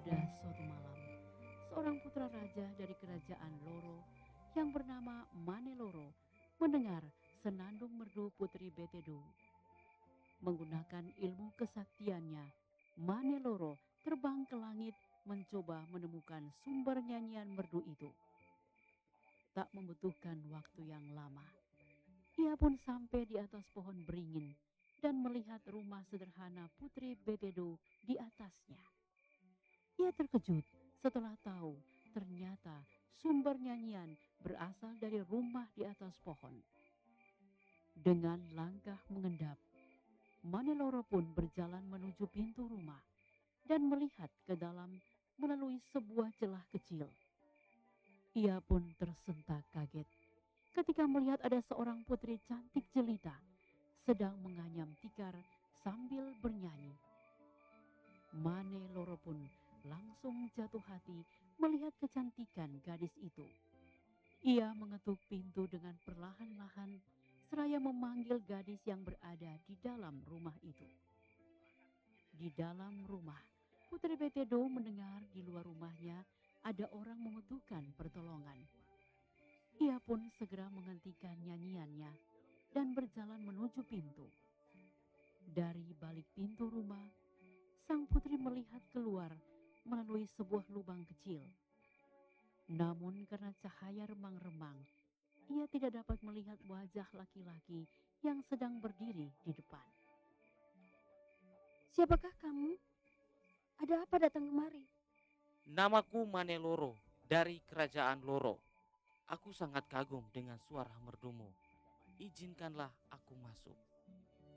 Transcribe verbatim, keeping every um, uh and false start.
Pada suatu malam, seorang putra raja dari kerajaan Loro yang bernama Maneloro mendengar senandung merdu Putri Betedu. Menggunakan ilmu kesaktiannya, Maneloro terbang ke langit mencoba menemukan sumber nyanyian merdu itu. Tak membutuhkan waktu yang lama, ia pun sampai di atas pohon beringin dan melihat rumah sederhana Putri Betedu di atasnya. Ia terkejut setelah tahu ternyata sumber nyanyian berasal dari rumah di atas pohon. Dengan langkah mengendap, Maneloro pun berjalan menuju pintu rumah dan melihat ke dalam melalui sebuah celah kecil. Ia pun tersentak kaget ketika melihat ada seorang putri cantik jelita sedang menganyam tikar sambil bernyanyi. Maneloro pun langsung jatuh hati melihat kecantikan gadis itu. Ia mengetuk pintu dengan perlahan-lahan seraya memanggil gadis yang berada di dalam rumah itu. Di dalam rumah, Putri Betedo mendengar di luar rumahnya ada orang membutuhkan pertolongan. Ia pun segera menghentikan nyanyiannya dan berjalan menuju pintu. Dari balik pintu rumah, sang putri melihat keluar melalui sebuah lubang kecil. Namun karena cahaya remang-remang, ia tidak dapat melihat wajah laki-laki yang sedang berdiri di depan. Siapakah kamu? Ada apa datang kemari? Namaku Maneloro dari kerajaan Loro. Aku sangat kagum dengan suara merdumu. Izinkanlah aku masuk.